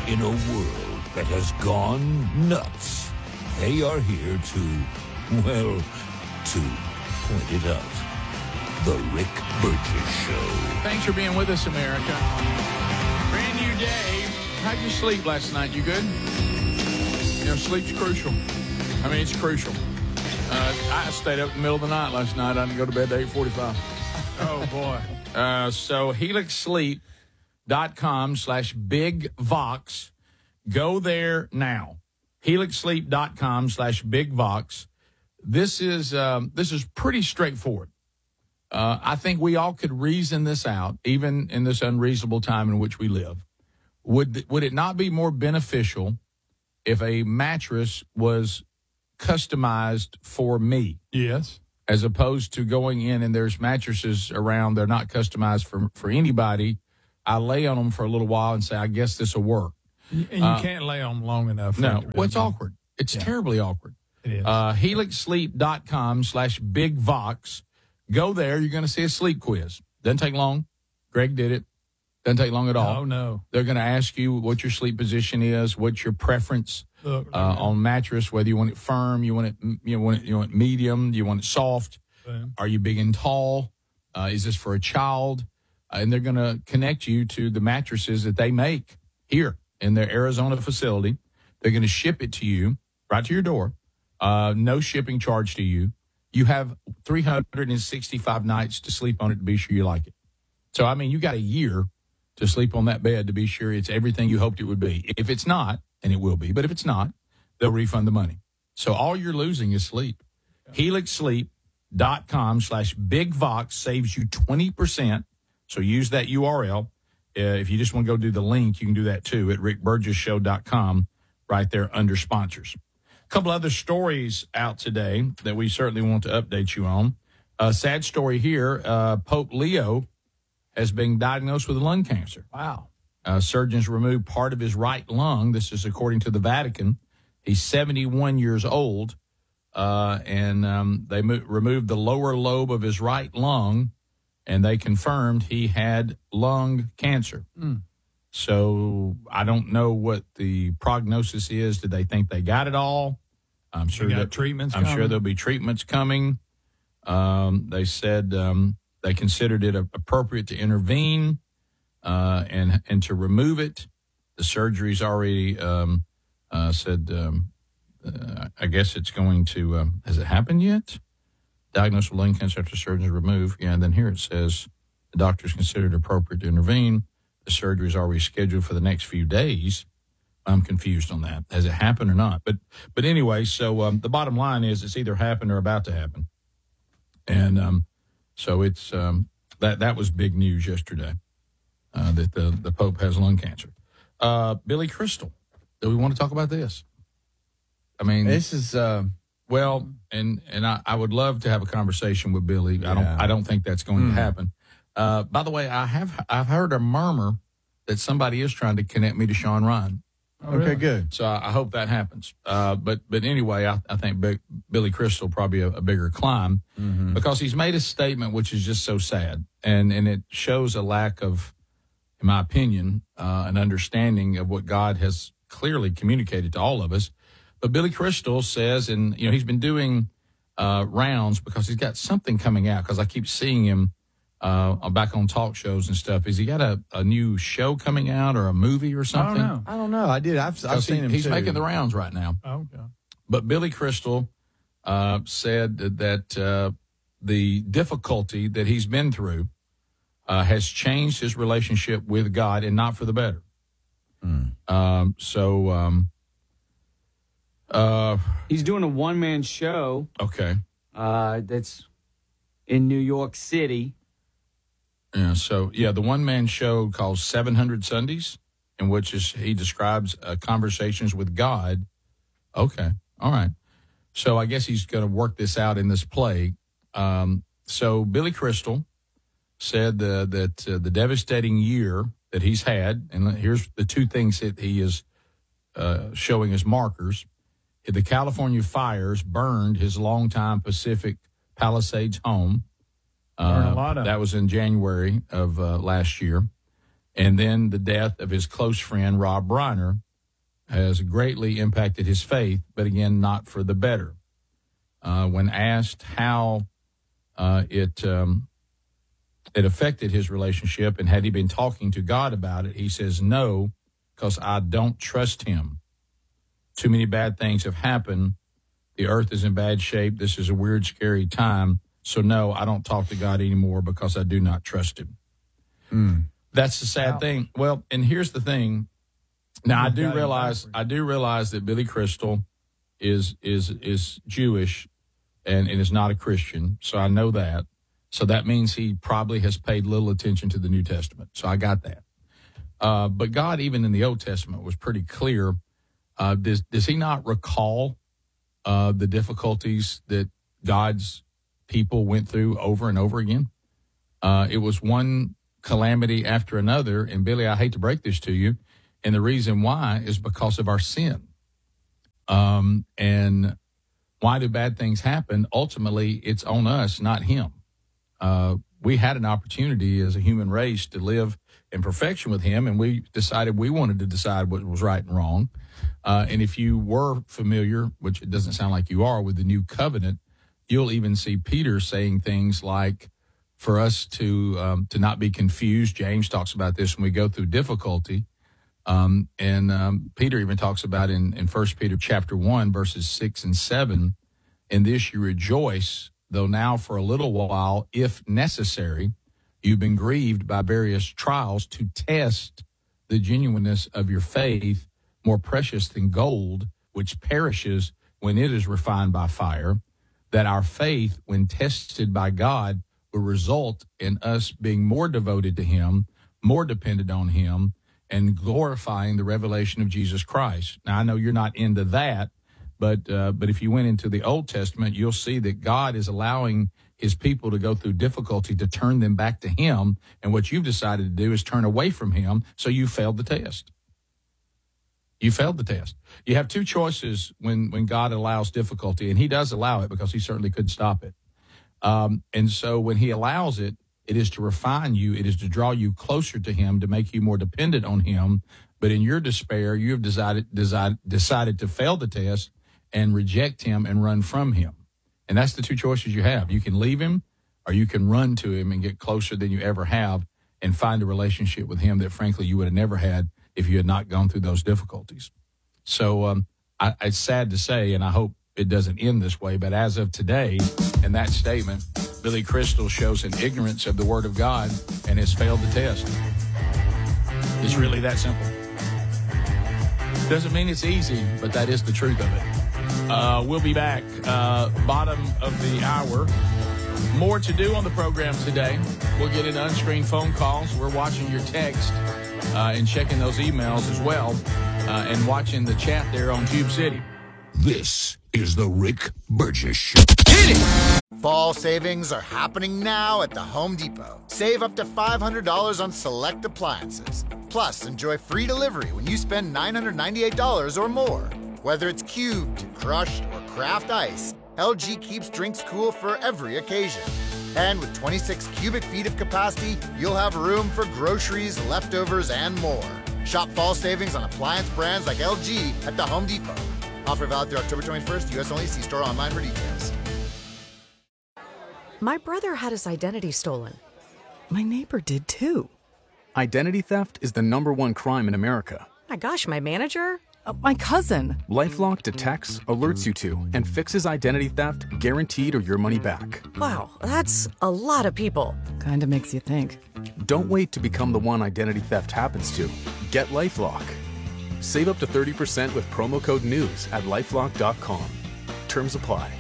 In a world that has gone nuts, they are here to point it out. The Rick Burgess Show. Thanks for being with us, America. Brand new day. How'd you sleep last night? You good? Sleep's crucial. I mean, it's crucial. I stayed up in the middle of the night last night. I didn't go to bed at 8:45. Oh, boy. So HelixSleep.com/BigVox. Go there now. HelixSleep.com/BigVox. This is pretty straightforward. I think we all could reason this out, even in this unreasonable time in which we live. Would it not be more beneficial if a mattress was customized for me? Yes. As opposed to going in and there's mattresses around, they're not customized for anybody. I lay on them for a little while and say, I guess this will work. And you can't lay on them long enough. No, well, it's awkward. It's terribly awkward. It is. HelixSleep.com/BigVox. Go there. You're going to see a sleep quiz. Doesn't take long. Greg did it. Doesn't take long at all. Oh, no. They're going to ask you what your sleep position is, what's your preference on mattress, whether you want it firm, you want it medium, you want it soft. Are you big and tall? Is this for a child? And they're going to connect you to the mattresses that they make here in their Arizona facility. They're going to ship it to you right to your door. No shipping charge to you. You have 365 nights to sleep on it to be sure you like it. So, I mean, you got a year to sleep on that bed to be sure it's everything you hoped it would be. If it's not, and it will be, but if it's not, they'll refund the money. So all you're losing is sleep. HelixSleep.com/BigVox saves you 20%. So use that URL. If you just want to go do the link, you can do that too at rickburgessshow.com right there under sponsors. A couple other stories out today that we certainly want to update you on. A sad story here. Pope Leo has been diagnosed with lung cancer. Wow. Surgeons removed part of his right lung. This is according to the Vatican. He's 71 years old, and they removed the lower lobe of his right lung, and they confirmed he had lung cancer. So I don't know what the prognosis is. Did they think they got it all? I'm sure treatments. I'm sure there'll be treatments coming. They said they considered it appropriate to intervene and to remove it. The surgery's already said. I guess it's going to. Has it happened yet? Diagnosed with lung cancer after surgery removed. Yeah, and then here it says the doctors considered appropriate to intervene. The surgery is already scheduled for the next few days. I'm confused on that. Has it happened or not? But anyway, so the bottom line is it's either happened or about to happen. And so it's that was big news yesterday that the Pope has lung cancer. Billy Crystal, do we want to talk about this? I mean, this is well, and I would love to have a conversation with Billy. Yeah. I don't think that's going to happen. By the way, I've heard a murmur that somebody is trying to connect me to Sean Ryan. Oh, okay, really? Good. So I hope that happens. But anyway, I think Billy Crystal probably a bigger climb because he's made a statement which is just so sad, and it shows a lack of, in my opinion, an understanding of what God has clearly communicated to all of us. But Billy Crystal says, and he's been doing rounds because he's got something coming out. Because I keep seeing him back on talk shows and stuff. Has he got a new show coming out or a movie or something? I don't know. I did. I've seen him. He's too. making the rounds right now. Oh, okay. But Billy Crystal said that the difficulty that he's been through has changed his relationship with God, and not for the better. He's doing a one-man show. Okay. That's in New York City. Yeah. So the one-man show called 700 Sundays, in which he describes conversations with God. Okay. All right. So I guess he's going to work this out in this play. So Billy Crystal said that the devastating year that he's had, and here's the two things that he is showing as markers. The California fires burned his longtime Pacific Palisades home. Burned a lot of that was in January of last year. And then the death of his close friend, Rob Reiner, has greatly impacted his faith, but again, not for the better. When asked how it affected his relationship and had he been talking to God about it, he says, no, because I don't trust him. Too many bad things have happened. The earth is in bad shape. This is a weird, scary time. So, no, I don't talk to God anymore because I do not trust him. That's the sad thing. Well, and here's the thing. Now, I do realize that Billy Crystal is Jewish and is not a Christian. So I know that. So that means he probably has paid little attention to the New Testament. So I got that. But God, even in the Old Testament, was pretty clear. Does he not recall the difficulties that God's people went through over and over again? It was one calamity after another. And Billy, I hate to break this to you. And the reason why is because of our sin. And why do bad things happen? Ultimately, it's on us, not him. We had an opportunity as a human race to live in perfection with him, and we decided we wanted to decide what was right and wrong. And if you were familiar, which it doesn't sound like you are, with the new covenant, you'll even see Peter saying things like, for us to not be confused. James talks about this when we go through difficulty. And Peter even talks about in 1 Peter chapter 1, verses 6 and 7, in this you rejoice, though now for a little while, if necessary, you've been grieved by various trials to test the genuineness of your faith, more precious than gold, which perishes when it is refined by fire, that our faith, when tested by God, will result in us being more devoted to him, more dependent on him, and glorifying the revelation of Jesus Christ. Now, I know you're not into that, but if you went into the Old Testament, you'll see that God is allowing his people to go through difficulty to turn them back to him, and what you've decided to do is turn away from him, so you failed the test. You failed the test. You have two choices when God allows difficulty, and he does allow it because he certainly could stop it. And so when he allows it, it is to refine you. It is to draw you closer to him, to make you more dependent on him. But in your despair, you have decided to fail the test and reject him and run from him. And that's the two choices you have. You can leave him, or you can run to him and get closer than you ever have and find a relationship with him that, frankly, you would have never had if you had not gone through those difficulties. So it's sad to say, and I hope it doesn't end this way, but as of today, in that statement, Billy Crystal shows an ignorance of the Word of God and has failed the test. It's really that simple. Doesn't mean it's easy, but that is the truth of it. We'll be back, bottom of the hour. More to do on the program today. We'll get into unscreened phone calls. We're watching your text and checking those emails as well, and watching the chat there on Tube City. This is the Rick Burgess Show. Hit it! Fall savings are happening now at the Home Depot. Save up to $500 on select appliances. Plus, enjoy free delivery when you spend $998 or more. Whether it's cubed, crushed, or craft ice, LG keeps drinks cool for every occasion. And with 26 cubic feet of capacity, you'll have room for groceries, leftovers, and more. Shop fall savings on appliance brands like LG at the Home Depot. Offer valid through October 21st, U.S. only. See store online for details. My brother had his identity stolen. My neighbor did too. Identity theft is the #1 crime in America. My gosh, my manager? My cousin. LifeLock detects, alerts you to, and fixes identity theft guaranteed or your money back. Wow, that's a lot of people. Kinda makes you think. Don't wait to become the one identity theft happens to. Get LifeLock. Save up to 30% with promo code NEWS at LifeLock.com. Terms apply.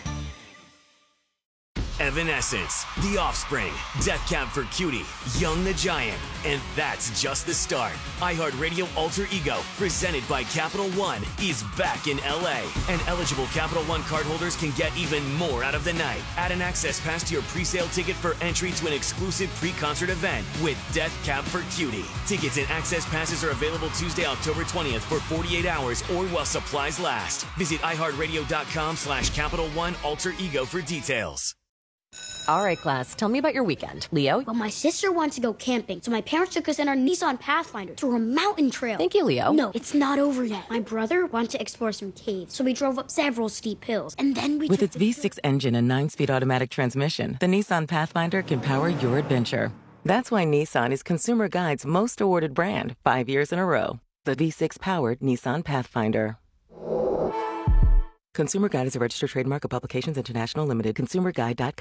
Evanescence, The Offspring, Death Cab for Cutie, Young the Giant, and that's just the start. iHeartRadio Alter Ego, presented by Capital One, is back in LA, and eligible Capital One cardholders can get even more out of the night. Add an access pass to your pre-sale ticket for entry to an exclusive pre-concert event with Death Cab for Cutie. Tickets and access passes are available Tuesday, October 20th for 48 hours or while supplies last. Visit iHeartRadio.com/Capital One Alter Ego for details. All right, class, tell me about your weekend. Leo? Well, my sister wants to go camping, so my parents took us in our Nissan Pathfinder through a mountain trail. Thank you, Leo. No, it's not over yet. My brother wanted to explore some caves, so we drove up several steep hills, and then we... With its V6 engine and 9-speed automatic transmission, the Nissan Pathfinder can power your adventure. That's why Nissan is Consumer Guide's most awarded brand 5 years in a row. The V6-powered Nissan Pathfinder. Consumer Guide is a registered trademark of Publications International Limited. ConsumerGuide.com.